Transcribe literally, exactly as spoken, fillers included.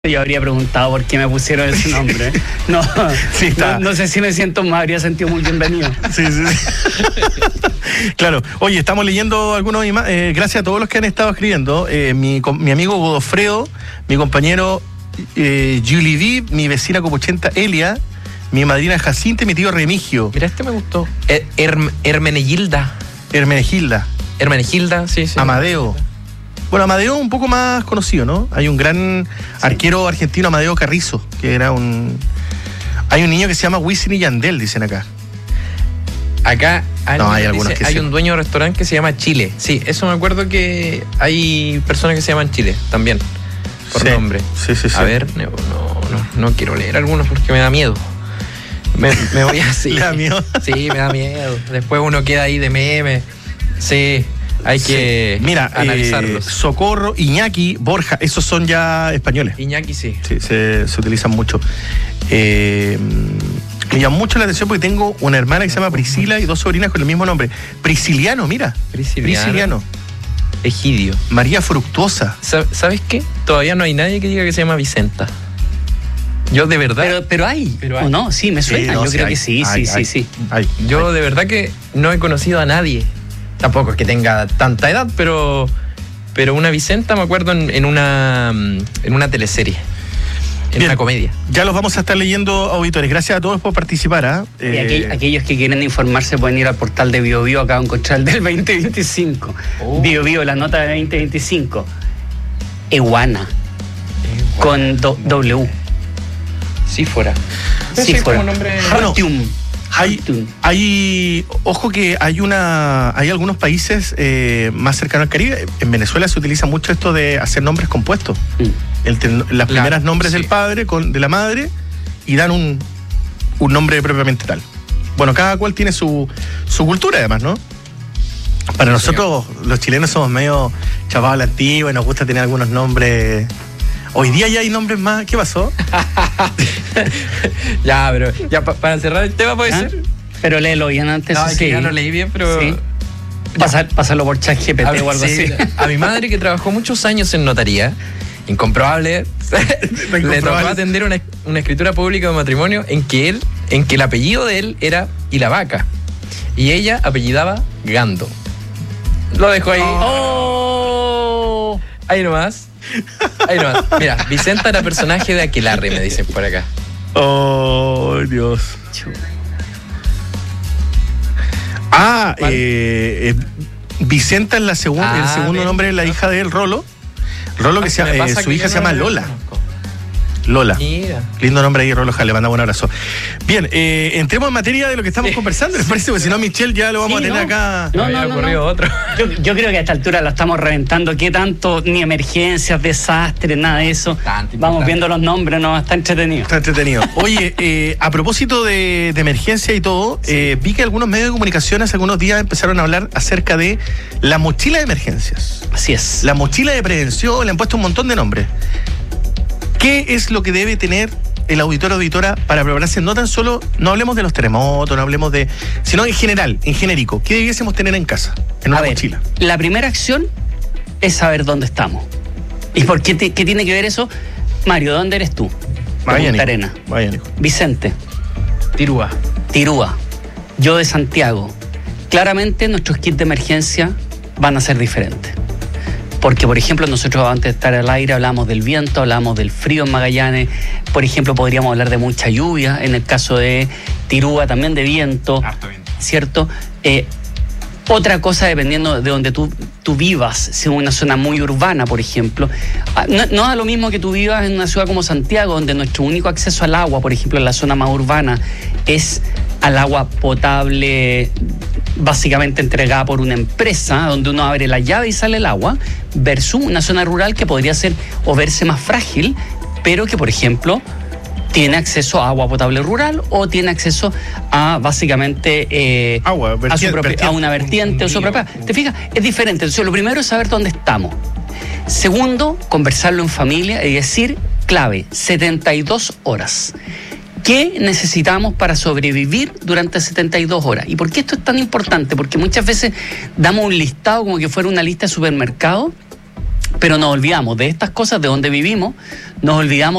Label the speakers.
Speaker 1: Yo habría preguntado por qué me pusieron ese nombre. No, sí, no, no sé si me siento más, habría sentido muy bienvenido.
Speaker 2: Sí, sí, sí. Claro. Oye, estamos leyendo algunos imágenes. Eh, gracias a todos los que han estado escribiendo. Eh, mi, mi amigo Godofredo, mi compañero eh, Julie V, mi vecina copuchenta Elia, mi madrina Jacinta y mi tío Remigio.
Speaker 3: Mira, este me gustó. Her Her Hermenegilda.
Speaker 2: Hermenegilda.
Speaker 3: Hermenegilda, sí, sí.
Speaker 2: Amadeo. Bueno, Amadeo un poco más conocido, ¿no? Hay un gran sí. arquero argentino, Amadeo Carrizo, que era un... Hay un niño que se llama Wisin y Yandel, dicen acá.
Speaker 3: Acá
Speaker 2: no, hay, algunos
Speaker 3: dice,
Speaker 2: que
Speaker 3: hay
Speaker 2: sí.
Speaker 3: un dueño de restaurante que se llama Chile. Sí, eso me acuerdo que hay personas que se llaman Chile también, por
Speaker 2: sí.
Speaker 3: nombre.
Speaker 2: Sí, sí, sí.
Speaker 3: A ver, no, no, no, no quiero leer algunos porque me da miedo. Me, me voy así.
Speaker 2: ¿Le da miedo?
Speaker 3: Sí, me da miedo. Después uno queda ahí de meme. Sí. Hay que
Speaker 2: sí. Mira,
Speaker 3: analizarlos.
Speaker 2: Eh, Socorro, Iñaki, Borja, esos son ya españoles.
Speaker 3: Iñaki sí.
Speaker 2: Sí, se, se utilizan mucho. Eh, me llama mucho la atención porque tengo una hermana que se llama Priscila y dos sobrinas con el mismo nombre. Prisciliano, mira.
Speaker 3: Prisciliano.
Speaker 2: Prisciliano.
Speaker 3: Egidio.
Speaker 2: María Fructuosa.
Speaker 3: ¿Sabes qué? Todavía no hay nadie que diga que se llama Vicenta. Yo de verdad.
Speaker 1: Pero, pero hay,
Speaker 3: pero hay.
Speaker 1: ¿o no? Sí, me suena.
Speaker 2: Sí, no,
Speaker 1: Yo
Speaker 2: sí,
Speaker 1: creo
Speaker 2: hay,
Speaker 1: que sí,
Speaker 2: hay,
Speaker 1: sí,
Speaker 2: hay,
Speaker 1: sí, sí.
Speaker 2: Hay,
Speaker 3: Yo
Speaker 2: hay.
Speaker 3: de verdad que no he conocido a nadie. Tampoco es que tenga tanta edad, pero pero una Vicenta me acuerdo en, en una en una teleserie, en
Speaker 2: Bien,
Speaker 3: una comedia.
Speaker 2: Ya los vamos a estar leyendo, auditores. Gracias a todos por participar. ¿eh?
Speaker 1: Y aquel, aquellos que quieren informarse pueden ir al portal de Bio Bio, acá van a encontrar el del veinte veinticinco. Oh. Bio Bio, la nota de veinte veinticinco. Eguana. Con do, W.
Speaker 3: Sí fuera.
Speaker 1: Sí fuera.
Speaker 2: Bueno, Hay, hay, ojo que hay una, hay algunos países eh, más cercanos al Caribe. En Venezuela se utiliza mucho esto de hacer nombres compuestos. Mm. El ten, las primeras la, nombres sí. del padre con de la madre y dan un, un nombre propiamente tal. Bueno, cada cual tiene su, su cultura además, ¿no? Para nosotros los chilenos somos medio chavados a la antigua y nos gusta tener algunos nombres. Hoy día ya hay nombres más. ¿Qué pasó?
Speaker 3: Ya, pero ya pa, para cerrar el tema puede ¿Ah? ser.
Speaker 1: Pero léelo bien antes.
Speaker 3: No,
Speaker 1: sí.
Speaker 3: es que ya lo leí bien, pero
Speaker 1: sí. Pasar, pásalo por ChatGPT o algo sí. así.
Speaker 3: A mi madre, que trabajó muchos años en notaría, incomprobable, le tocó atender una, una escritura pública de matrimonio en que él, en que el apellido de él era Ilavaca y ella apellidaba Gando. Lo dejo ahí.
Speaker 1: Oh.
Speaker 3: Ahí nomás. Ahí nomás. Mira, Vicenta era personaje de Aquelarre, me dicen por acá.
Speaker 2: Oh, Dios. Ah, eh, eh, Vicenta es la segunda, ah, el segundo bien. nombre de la hija de él, Rolo. Rolo, que ah, se, eh, su que hija se llama no Lola. Lola. Mira. Lindo nombre ahí, Rolo, le mandamos un abrazo. Bien, eh, entremos en materia de lo que estamos sí. conversando, ¿les parece? Porque si no, Michelle ya lo vamos sí, a tener
Speaker 1: no.
Speaker 2: acá.
Speaker 1: No, no, no, no.
Speaker 3: otro.
Speaker 1: Yo, yo creo que a esta altura la estamos reventando. ¿Qué tanto? Ni emergencias, desastres, nada de eso. Importante, vamos importante. viendo los nombres, no, está entretenido.
Speaker 2: Está entretenido. Oye, eh, a propósito de, de emergencia y todo, sí. eh, vi que algunos medios de comunicación hace algunos días empezaron a hablar acerca de la mochila de emergencias.
Speaker 1: Así es.
Speaker 2: La mochila de prevención, le han puesto un montón de nombres. ¿Qué es lo que debe tener el auditor o auditora para prepararse? No tan solo, no hablemos de los terremotos, no hablemos de, sino en general, en genérico. ¿Qué debiésemos tener en casa, en una
Speaker 1: a ver,
Speaker 2: mochila?
Speaker 1: La primera acción es saber dónde estamos. ¿Y por qué, te, qué tiene que ver eso? Mario, ¿dónde eres tú?
Speaker 2: Vaya,
Speaker 1: Punta Arena.
Speaker 2: Vaya, Nico.
Speaker 1: Vicente.
Speaker 3: Tirúa.
Speaker 1: Tirúa. Yo de Santiago. Claramente nuestros kits de emergencia van a ser diferentes. Porque, por ejemplo, nosotros antes de estar al aire hablamos del viento, hablamos del frío en Magallanes. Por ejemplo, podríamos hablar de mucha lluvia. En el caso de Tirúa, también de viento.
Speaker 3: Harto viento.
Speaker 1: ¿Cierto? Eh, otra cosa, dependiendo de donde tú, tú vivas, si es una zona muy urbana, por ejemplo, no, no da lo mismo que tú vivas en una ciudad como Santiago, donde nuestro único acceso al agua, por ejemplo, en la zona más urbana, es al agua potable básicamente entregada por una empresa, donde uno abre la llave y sale el agua, versus una zona rural que podría ser o verse más frágil, pero que, por ejemplo, tiene acceso a agua potable rural o tiene acceso a básicamente eh,
Speaker 2: agua,
Speaker 1: a, su propia, a una vertiente o su propia. ¿Te fijas? Es diferente. Entonces, lo primero es saber dónde estamos. Segundo, conversarlo en familia y decir, clave, setenta y dos horas. ¿Qué necesitamos para sobrevivir durante setenta y dos horas? ¿Y por qué esto es tan importante? Porque muchas veces damos un listado como que fuera una lista de supermercado Pero nos olvidamos de estas cosas, de donde vivimos, nos olvidamos